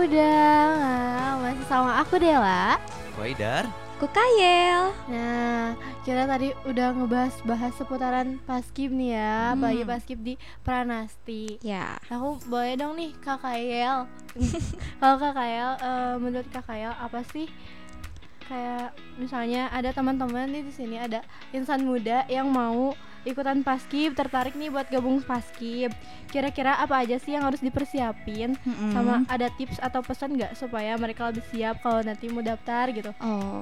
Udah, masih sama aku Dela. Waidar. Aku Kayel. Nah, kita tadi udah bahas seputaran Paskib nih ya, bagi Paskib di Pranasti. Ya. Aku boleh dong nih Kak Kayel. Kalau Kak Kayel, menurut Kak Kayel apa sih? Kayak misalnya ada teman-teman nih di sini, ada insan muda yang mau ikutan Paskib, tertarik nih buat gabung Paskib. Kira-kira apa aja sih yang harus dipersiapin? Sama ada tips atau pesan nggak supaya mereka lebih siap kalau nanti mau daftar gitu?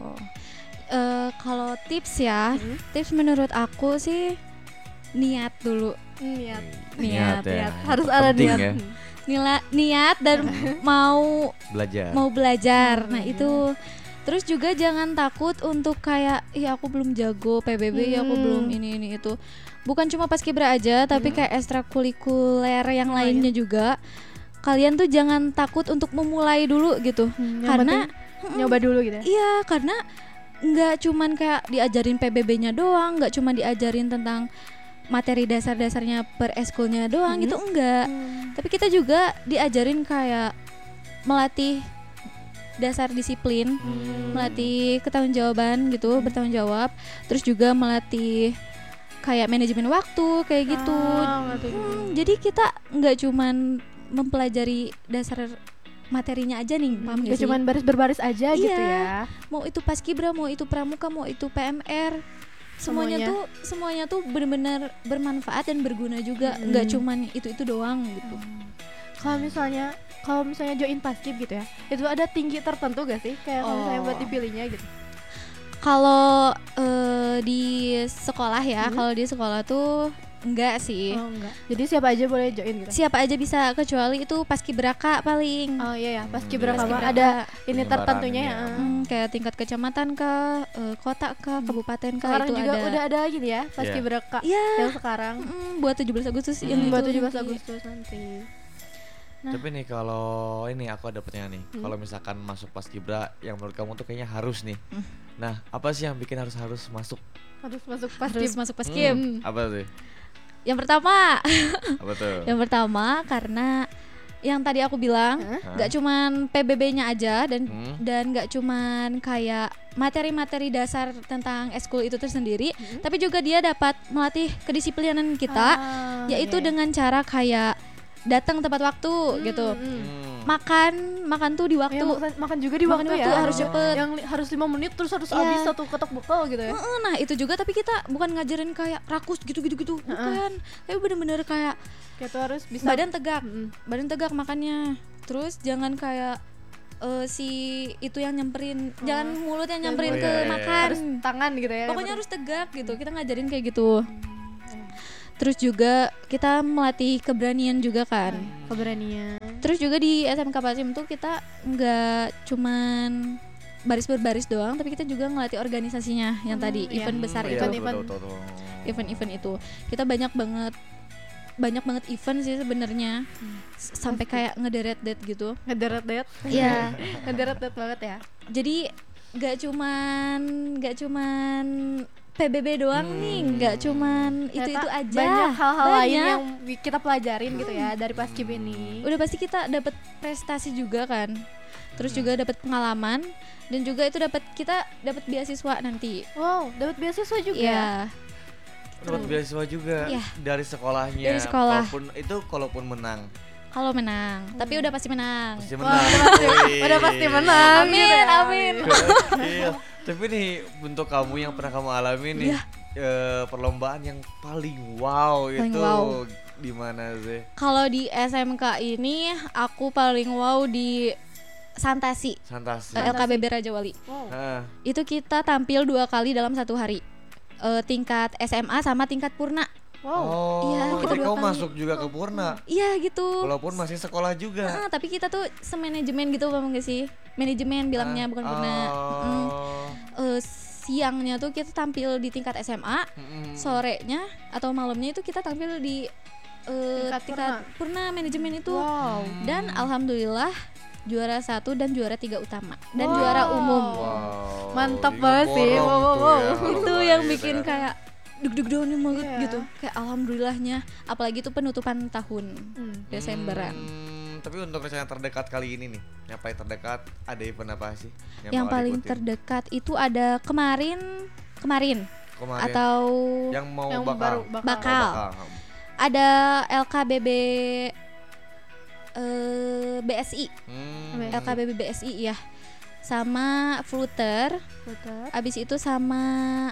Kalau tips ya, tips menurut aku sih niat dulu. Niat ya. Harus ada Penting niat. ya. Niat dan mau Belajar. Nah itu. Terus juga jangan takut untuk kayak, aku belum jago PBB, aku belum ini itu. Bukan cuma Paskibra aja, tapi kayak ekstrakurikuler yang lainnya juga. Kalian tuh jangan takut untuk memulai dulu gitu. Karena nyoba dulu gitu ya. Iya, karena nggak cuman kayak diajarin PBB-nya doang, nggak cuma diajarin tentang materi dasar-dasarnya per eskulnya doang gitu, enggak. Tapi kita juga diajarin kayak melatih dasar disiplin, melatih ketanggung-jawaban gitu, bertanggung jawab, terus juga melatih kayak manajemen waktu kayak gitu. Jadi kita nggak cuman mempelajari dasar materinya aja nih, paham gak sih? cuman baris berbaris aja gitu ya. Mau itu Paskibra, mau itu Pramuka, mau itu PMR, semuanya tuh benar-benar bermanfaat dan berguna juga, nggak cuman itu doang gitu. Kalau misalnya join Paskib gitu ya, itu ada tinggi tertentu gak sih? Kayak kalau misalnya buat dipilihnya gitu. Kalau di sekolah ya, kalau di sekolah tuh enggak sih. Enggak. Jadi siapa aja boleh join gitu. Siapa aja bisa, kecuali itu Paskibraka paling. Oh iya ya, Paskibraka Paskibraka. Ada ini tertentunya ya. Kayak tingkat kecamatan kah, kota kah, kabupaten kah, Sekarang itu juga ada. udah ada gini ya, Paskibraka yang sekarang. Buat 17 Agustus yang buat itu 17 nanti. Agustus nanti. Nah. Tapi nih kalau ini aku ada pertanyaan nih. Kalau misalkan masuk Paskibra yang menurut kamu tuh kayaknya harus nih. Nah, apa sih yang bikin harus masuk? Harus masuk Paskib. Harus masuk Paskib. Apa sih? Yang pertama. Apa tuh? Yang pertama karena yang tadi aku bilang nggak cuman PBB-nya aja dan nggak cuman kayak materi-materi dasar tentang eskul itu tersendiri, tapi juga dia dapat melatih kedisiplinan kita, yaitu dengan cara kayak datang tepat waktu gitu. Makan tuh di waktu. Makan juga di waktu ya. Tuh harus cepet. Yang harus 5 menit terus harus habis satu kotak bekal gitu ya. Nah itu juga, tapi kita bukan ngajarin kayak rakus gitu bukan. Tapi bener-bener kayak tuh harus bisa badan tegak makannya. Terus jangan kayak si itu yang nyamperin, jangan mulut yang nyamperin ke makan. Harus tangan gitu ya. Pokoknya harus tegak gitu. Kita ngajarin kayak gitu. Terus juga kita melatih keberanian juga kan. Keberanian. Terus juga di SMK Pasim tuh kita nggak cuman baris berbaris doang, tapi kita juga ngelatih organisasinya yang tadi event besar itu. Event itu. Kita banyak banget event sih sebenarnya. Sampai kayak ngederet-det gitu. Ngederet-det. Iya. Ngederet-det banget ya. Jadi nggak cuman PBB doang nih, nggak cuman itu aja. Banyak hal-hal lain yang kita pelajarin gitu ya dari Paskib ini. Udah pasti kita dapat prestasi juga kan. Terus juga dapat pengalaman dan juga itu kita dapat beasiswa nanti. Wow, dapat beasiswa juga. Iya. Dapat beasiswa juga dari sekolahnya. Dari sekolah. Kalaupun menang. Kalau menang, tapi udah pasti menang. Udah pasti menang. Amin. Tapi nih untuk kamu yang pernah kamu alami nih perlombaan yang paling wow di mana sih? Kalau di SMK ini aku paling wow di Santasi. LKBB Raja Wali. Itu kita tampil 2 kali dalam 1 hari. Tingkat SMA sama tingkat Purna. Iya, kita kamu masuk juga ke Purna. Iya gitu. Walaupun masih sekolah juga. Tapi kita tuh semanajemen gitu, paham gak sih? Manajemen bilangnya, bukan Purna. Siangnya tuh kita tampil di tingkat SMA, sorenya atau malamnya itu kita tampil di tingkat Purna manajemen itu. Dan alhamdulillah juara 1 dan juara 3 utama dan juara umum. Mantap banget sih. Itu yang bikin kayak deg-degan banget gitu, kayak alhamdulillahnya, apalagi itu penutupan tahun Desemberan. tapi untuk rencana terdekat kali ini nih, yang paling terdekat ada event apa sih? Yang bakal paling diikutin? terdekat itu ada kemarin Kemarin atau yang mau yang bakal. baru Bakal. ada LKBB BSI, BSI. LKBB BSI ya, sama Flutter. Putar. Abis itu sama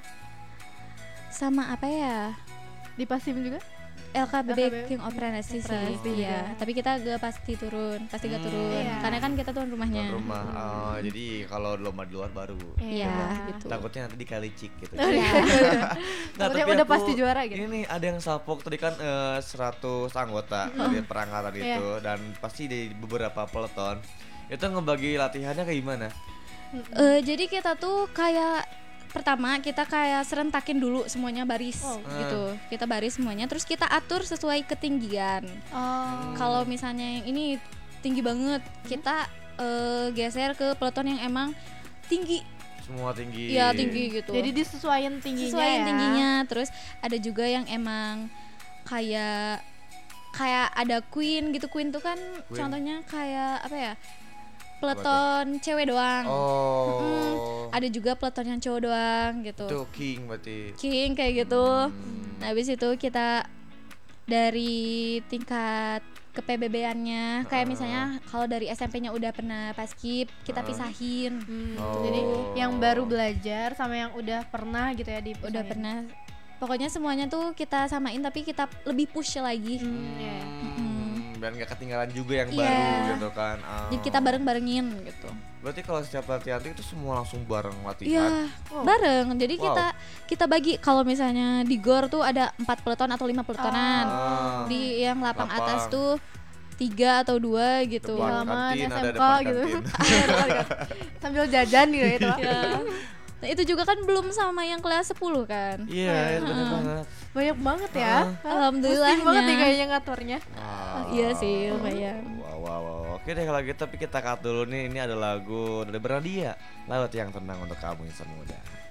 apa ya? Di Pasim juga. LKBB King of Pranacy sih, Pranacy iya. juga. Tapi kita gak pasti turun, gak turun, Iya. karena kan kita tuan rumahnya. Tuan rumah. Oh, jadi kalau lomba di luar baru. Iya, gitu. Takutnya nanti dikali cik gitu. Iya. Nah, Takutnya tapi udah aku- pasti juara gitu. Ini nih ada yang salpok tadi kan 100 anggota dari perangkatan Iya. itu dan pasti di beberapa peloton itu ngebagi latihannya kayak gimana? Jadi kita tuh kayak pertama kita kayak serentakin dulu semuanya baris Oh. gitu. Kita baris semuanya, terus kita atur sesuai ketinggian. Oh. Kalau misalnya yang ini tinggi banget, kita geser ke peloton yang emang tinggi. Semua tinggi. Iya, tinggi gitu. Jadi disesuaikan tingginya sesuaiin ya. tingginya. Terus ada juga yang emang kayak ada queen gitu. Queen tuh kan Queen. contohnya kayak apa ya? Peloton cewek doang. Oh. Ada juga peloton yang cowok doang gitu. Itu king berarti. King kayak gitu. Hmm. Nah, habis itu kita dari tingkat ke PBB-annya kayak misalnya kalau dari SMP-nya udah pernah paskib, kita pisahin. Oh. Jadi yang baru belajar sama yang udah pernah gitu ya Udah pernah. Pokoknya semuanya tuh kita samain tapi kita lebih push lagi. Iya. Dan gak ketinggalan juga yang Iya. baru gitu kan. Oh. Jadi kita bareng-barengin gitu. Berarti kalau setiap latihan itu semua langsung bareng latihan. Iya, Wow. bareng. Jadi Wow. kita bagi kalau misalnya di GOR tuh ada 4 peleton atau 5 peletonan. Ah. Di yang lapang Lapang. atas tuh 3 atau 2 gitu. Depan Halaman kantin, ada SMK depan gitu. kantin. Sambil jajan gitu ya itu. Ya. Nah, itu juga kan belum sama yang kelas 10 kan. Iya, bener banget. Banyak banget ya. Alhamdulillahnya. Pusing banget nih kayaknya ngaturnya. Wow. Iya sih, lumayan. Wow. Oke deh kalau gitu, tapi kita cut dulu nih. Ini ada lagu dari Bernadia, Laut yang Tenang untuk kamu insan muda.